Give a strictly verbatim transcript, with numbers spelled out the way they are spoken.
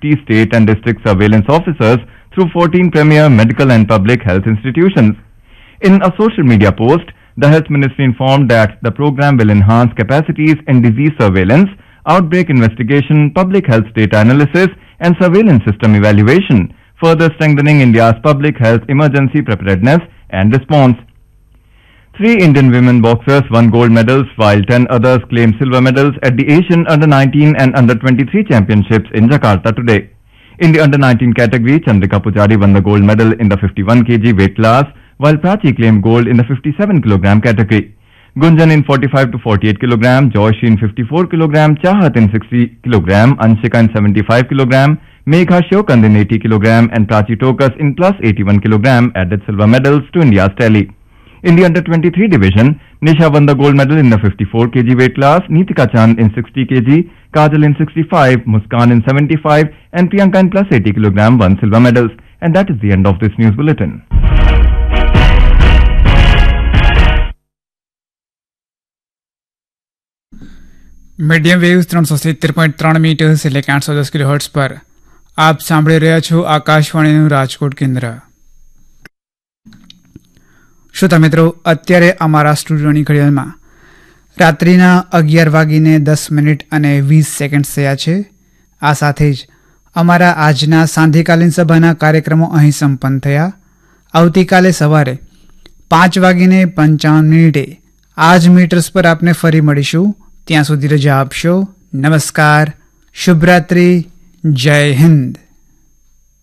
fifty state and district surveillance officers through fourteen premier medical and public health institutions. In a social media post, the Health Ministry informed that the program will enhance capacities in disease surveillance, outbreak investigation, public health data analysis, and surveillance system evaluation, further strengthening India's public health emergency preparedness and response. Three Indian women boxers won gold medals while ten others claimed silver medals at the Asian under nineteen and under twenty-three championships in Jakarta today. In the under nineteen category, Chandrika Pujari won the gold medal in the fifty-one kilogram weight class, while Prachi claimed gold in the fifty-seven kilogram category. Gunjan in forty-five to forty-eight kilogram, Joyshi in fifty-four kilogram, Chahat in sixty kilogram, Anshika in seventy-five kilogram, Megha Shokand in eighty kilogram, and Prachi Tokas in plus eighty-one kilogram added silver medals to India's tally. In the under twenty-three division, Nisha won the gold medal in the fifty-four kilogram weight class, Neetika Chand in sixty kilograms, Kajal in sixty-five, Muskan in seventy-five, and Priyanka in plus eighty kilogram won silver medals. And that is the end of this news bulletin. Medium waves ત્રણસો સિત્તેર point ત્રણ metres એટલે કે આઠસો દસ kilo hertz પર આપ સાંભળી રહ્યા છો આકાશવાણીનું રાજકોટ કેન્દ્ર. શ્રોતા મિત્રો, અત્યારે અમારા સ્ટુડિયોની ઘડિયાળમાં રાત્રિના અગિયાર વાગીને દસ મિનિટ અને વીસ સેકન્ડ થયા છે. આ સાથે જ અમારા આજના સાંધ્યકાલીન સભાના કાર્યક્રમો અહીં સંપન્ન થયા. આવતીકાલે સવારે પાંચ વાગીને પંચાવન મિનિટે આ જ મીટર્સ પર આપને ફરી મળીશું. ત્યાં સુધી રજા આપશો. નમસ્કાર, શુભરાત્રિ, જય હિન્દ.